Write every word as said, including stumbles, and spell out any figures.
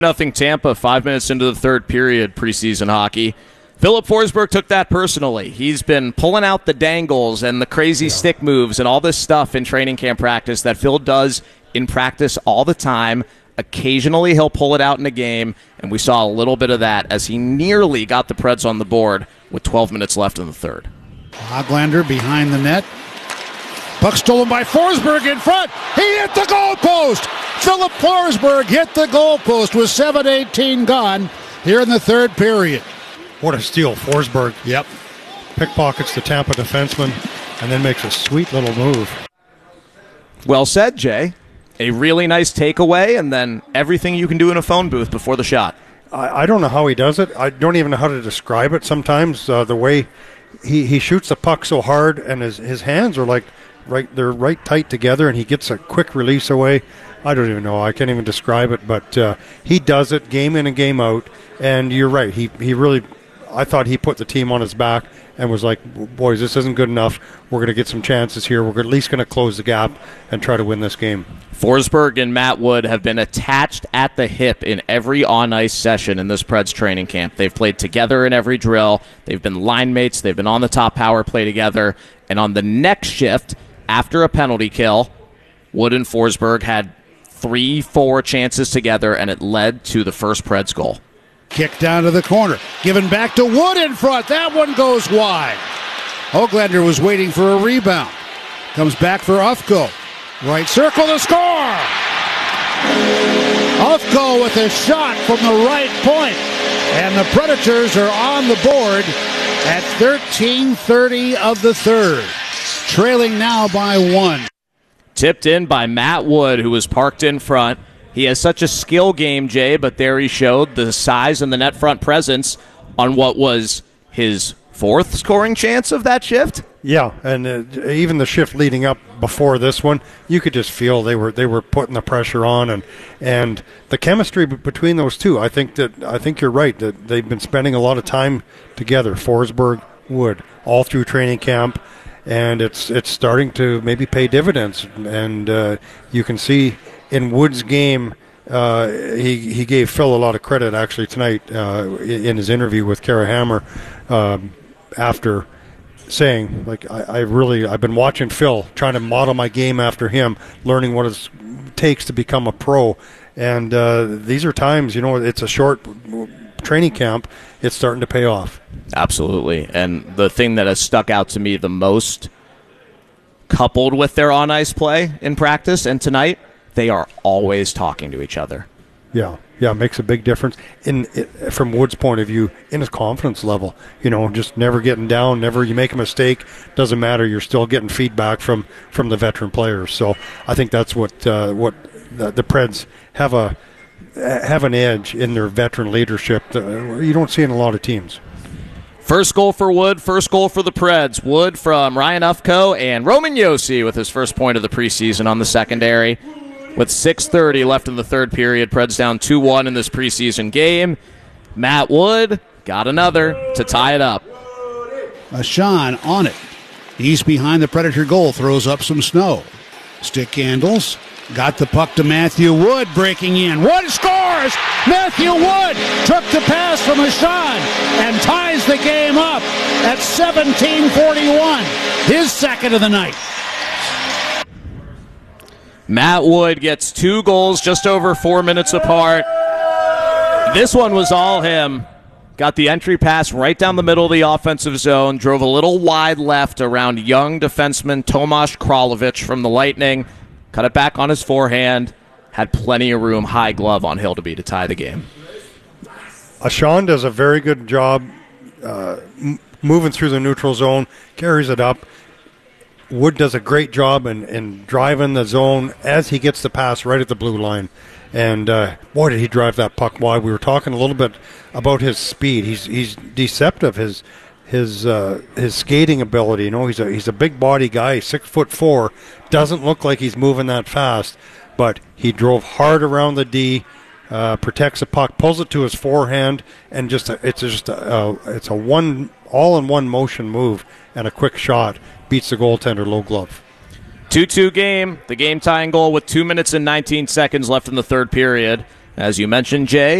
Nothing Tampa, five minutes into the third period, preseason hockey. Philip Forsberg took that personally. He's been pulling out the dangles and the crazy yeah. stick moves and all this stuff in training camp practice that Phil does in practice all the time. Occasionally he'll pull it out in a game, and we saw a little bit of that as he nearly got the Preds on the board with twelve minutes left in the third. Hoglander behind the net. Puck stolen by Forsberg in front. He hit the goalpost. Philip Forsberg hit the goalpost with seven eighteen gone here in the third period. What a steal, Forsberg. Yep. Pickpockets the Tampa defenseman and then makes a sweet little move. Well said, Jay. A really nice takeaway, and then everything you can do in a phone booth before the shot. I, I don't know how he does it. I don't even know how to describe it sometimes. Uh, the way he, he shoots the puck so hard, and his, his hands are like, right, they're right tight together, and he gets a quick release away. I don't even know. I can't even describe it, but uh, he does it game in and game out. And you're right. He he really, I thought he put the team on his back and was like, boys, this isn't good enough. We're going to get some chances here. We're at least going to close the gap and try to win this game. Forsberg and Matt Wood have been attached at the hip in every on-ice session in this Preds training camp. They've played together in every drill. They've been line mates. They've been on the top power play together. And on the next shift, after a penalty kill, Wood and Forsberg had three, four chances together, and it led to the first Preds goal. Kick down to the corner. Given back to Wood in front. That one goes wide. Hoglander was waiting for a rebound. Comes back for Ufko. Right circle to score. Ufko with a shot from the right point. And the Predators are on the board at thirteen thirty of the third. Trailing now by one. Tipped in by Matt Wood, who was parked in front. He has such a skill game, Jay, but there he showed the size and the net front presence on what was his fourth scoring chance of that shift. Yeah, and uh, even the shift leading up before this one, you could just feel they were they were putting the pressure on, and and the chemistry b- between those two. I think that I think you're right that they've been spending a lot of time together. Forsberg, Wood, all through training camp. And it's it's starting to maybe pay dividends. And uh, you can see in Wood's game, uh, he he gave Phil a lot of credit actually tonight uh, in his interview with Kara Hammer um, after saying, like, I, I really, I've been watching Phil, trying to model my game after him, learning what it takes to become a pro. And uh, these are times, you know, it's a short training camp, it's starting to pay off. Absolutely. And the thing that has stuck out to me the most, coupled with their on-ice play in practice and tonight, they are always talking to each other. Yeah, yeah, it makes a big difference. In it, from Wood's point of view, in his confidence level, you know, just never getting down, never you make a mistake, doesn't matter, you're still getting feedback from, from the veteran players. So I think that's what uh, what the, the Preds have a have an edge in their veteran leadership that you don't see in a lot of teams. First goal for Wood, first goal for the Preds. Wood from Ryan Ufko and Roman Josi with his first point of the preseason on the secondary. With six thirty left in the third period, Preds down two one in this preseason game. Matt Wood got another to tie it up. Ashan on it. He's behind the Predator goal, throws up some snow. Stick handles. Got the puck to Matthew Wood, breaking in. Wood scores! Matthew Wood took the pass from Ashan and ties the game up at seventeen forty-one. His second of the night. Matt Wood gets two goals just over four minutes apart. This one was all him. Got the entry pass right down the middle of the offensive zone, drove a little wide left around young defenseman Tomas Kralovic from the Lightning. Cut it back on his forehand. Had plenty of room, high glove on Hildeby to tie the game. Ashan does a very good job uh, m- moving through the neutral zone, carries it up. Wood does a great job in, in driving the zone as he gets the pass right at the blue line. And, uh, boy, did he drive that puck wide. We were talking a little bit about his speed. He's he's deceptive, his his uh, his skating ability. You know, he's a he's a big body guy, six foot four. Doesn't look like he's moving that fast, but he drove hard around the D, uh, protects the puck, pulls it to his forehand, and just a, it's just a, a it's a one all in one motion move and a quick shot. Beats the goaltender low glove. two two game, the game tying goal with two minutes and nineteen seconds left in the third period. As you mentioned, Jay,